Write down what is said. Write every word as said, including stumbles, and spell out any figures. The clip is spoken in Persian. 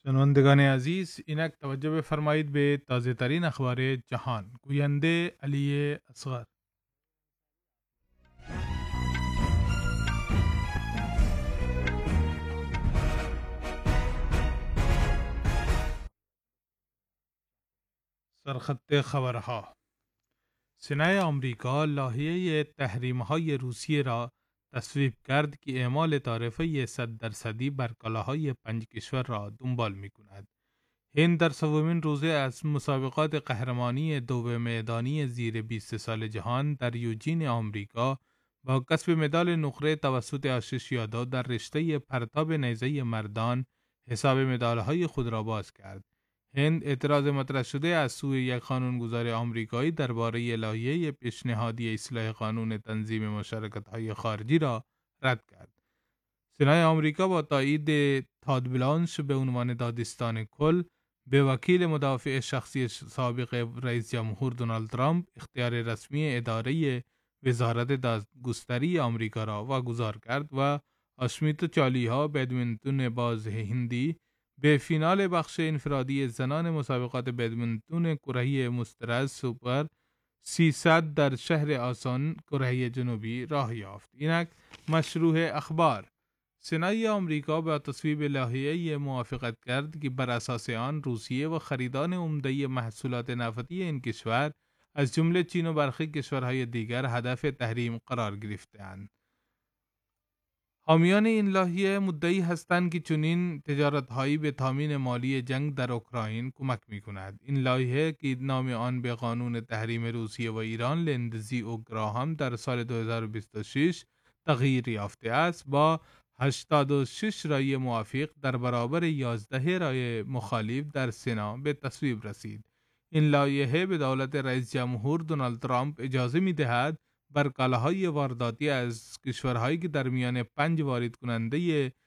شنوندگان عزیز اینک توجه بفرمایید به تازه ترین اخبار جهان. گوینده علی اصغر. سرخط خبرها: سنای آمریکا لایحه تحریم‌های روسیه را تصویب کرد که اعمال تعرفه صد درصدی بر کالاهای پنج کشور را دنبال می‌کند. هند در سومین روزه از مسابقات قهرمانی دو میدانی زیر بیست سال جهان در یوجین آمریکا با کسب مدال نقره توسط آشش یادو در رشته پرتاب نیزه مردان حساب مدالهای خود را باز کرد. هند اعتراض مطرح شده از سوی یک قانونگذار آمریکایی درباره لایحه پیشنهادی اصلاح قانون تنظیم مشارکت‌های خارجی را رد کرد. سنای آمریکا با تایید تاد بلانش به عنوان دادستان کل به وکیل مدافع شخصی سابق رئیس جمهور دونالد ترامپ اختیار رسمی اداره وزارت دادگستری آمریکا را واگذار کرد و آشمیتا چالیها بدمینتون باز هندی به فینال بخش انفرادی زنان مسابقات بدمینتون کره‌ای مسترز سوپر سیصد در شهر آسان کره جنوبی راه یافت. اینک مشروع اخبار: سنای آمریکا با تصویب لایحه‌ای موافقت کرد که بر اساس آن روسیه و خریدان عمده محصولات نفتی این کشور از جمله چین و برخی کشورهای دیگر هدف تحریم قرار گرفته‌اند. حامیان این لایحه مدعی هستند که چنین تجارت‌هایی به تامین مالی جنگ در اوکراین کمک می‌کند. این لایحه که نام آن به قانون تحریم روسیه و ایران لندزی و گراهام در سال دو هزار و بیست و شش تغییر یافته است، با هشتاد و شش رای موافق در برابر یازده رای مخالف در سنا به تصویب رسید. این لایحه به دولت رئیس جمهور دونالد ترامپ اجازه می‌دهد بر کالاهای وارداتی از کشورهایی که در میان پنج وارد کننده